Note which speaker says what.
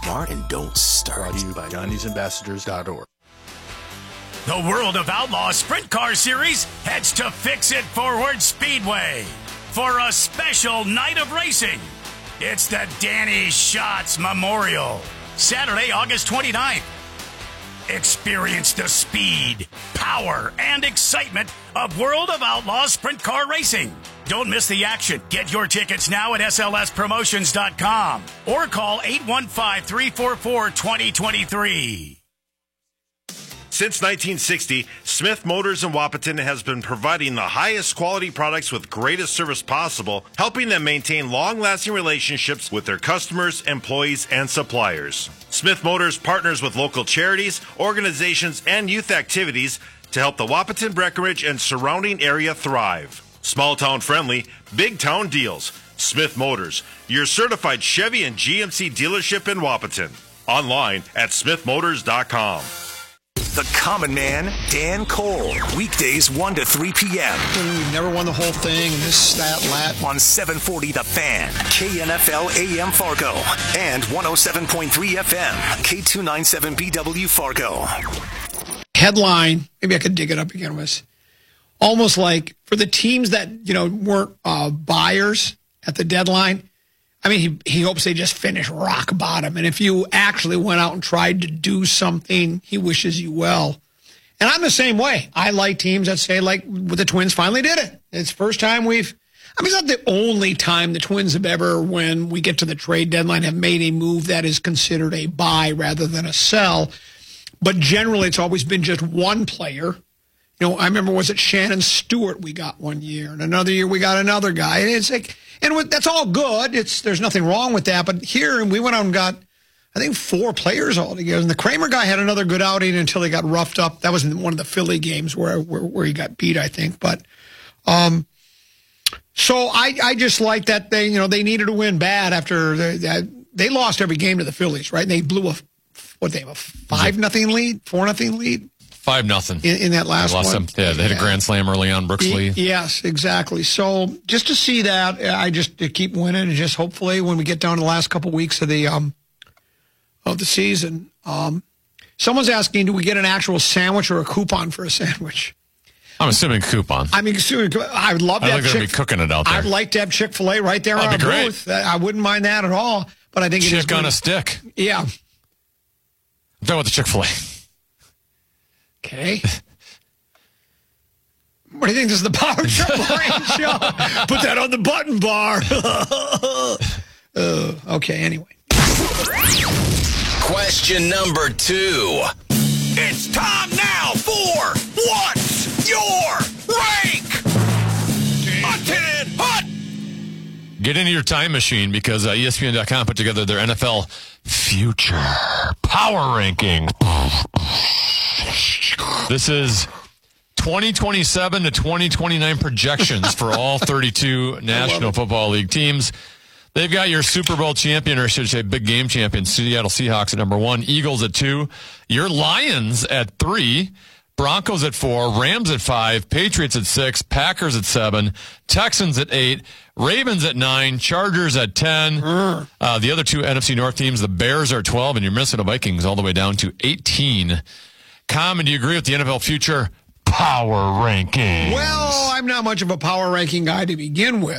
Speaker 1: smart and don't start.
Speaker 2: Brought to you by Gandhi'sAmbassadors.org.
Speaker 3: The World of Outlaw Sprint Car Series heads to Fix It Forward Speedway for a special night of racing. It's the Danny Schatz Memorial, Saturday, August 29th. Experience the speed, power, and excitement of World of Outlaw Sprint Car Racing. Don't miss the action. Get your tickets now at slspromotions.com or call 815-344-2023.
Speaker 4: Since 1960, Smith Motors in Wahpeton has been providing the highest quality products with greatest service possible, helping them maintain long-lasting relationships with their customers, employees, and suppliers. Smith Motors partners with local charities, organizations, and youth activities to help the Wahpeton, Breckenridge, and surrounding area thrive. Small town friendly, big town deals. Smith Motors, your certified Chevy and GMC dealership in Wahpeton. Online at smithmotors.com.
Speaker 5: The Common Man, Dan Cole. Weekdays 1 to 3 p.m.
Speaker 6: We've never won the whole thing, this, that, lat.
Speaker 5: On 740 The Fan, KNFL AM Fargo, and 107.3 FM, K297BW Fargo.
Speaker 6: Headline, maybe I could dig it up again, was almost like for the teams that, weren't buyers at the deadline, I mean, he hopes they just finish rock bottom. And if you actually went out and tried to do something, he wishes you well. And I'm the same way. I like teams that say, like, the Twins finally did it. It's the first time it's not the only time the Twins have ever, when we get to the trade deadline, have made a move that is considered a buy rather than a sell. But generally, it's always been just one player. I remember, was it Shannon Stewart we got one year, and another year we got another guy. And it's like, that's all good. There's nothing wrong with that. But here, we went out and got, I think, 4 players altogether. And the Kramer guy had another good outing until he got roughed up. That was in one of the Philly games where he got beat, I think. But so I just like that they needed to win bad after they lost every game to the Phillies, right? And they blew a 5-0 lead, 4-0 lead.
Speaker 7: 5-0
Speaker 6: in that last one.
Speaker 7: They hit a grand slam early on, Brooks Lee.
Speaker 6: Yes, exactly. So just to see that, I just to keep winning, and just hopefully when we get down to the last couple of weeks of the season, someone's asking, do we get an actual sandwich or a coupon for a sandwich?
Speaker 7: I'm assuming coupon.
Speaker 6: I would love to have
Speaker 7: they're going to be cooking it out there.
Speaker 6: I'd like to have Chick-fil-A right there on our booth. I wouldn't mind that at all. But I think
Speaker 7: Chick on a stick.
Speaker 6: Yeah.
Speaker 7: I'm talking about the Chick-fil-A.
Speaker 6: Okay. What do you think? This is the Power Trip Morning Show. Put that on the button bar. Okay, anyway.
Speaker 1: Question number 2.
Speaker 3: It's time now for What's Your Rank? Hot.
Speaker 7: Get into your time machine because ESPN.com put together their NFL Future Power Ranking. This is 2027 to 2029 projections for all 32 National Football League teams. They've got your Super Bowl champion, or I should say big game champion, Seattle Seahawks at number 1, Eagles at 2, your Lions at 3, Broncos at 4, Rams at 5, Patriots at 6, Packers at 7, Texans at 8, Ravens at 9, Chargers at 10. The other 2 NFC North teams, the Bears are 12, and your Minnesota Vikings all the way down to 18. Common, do you agree with the NFL Future Power Ranking?
Speaker 6: Well, I'm not much of a power ranking guy to begin with.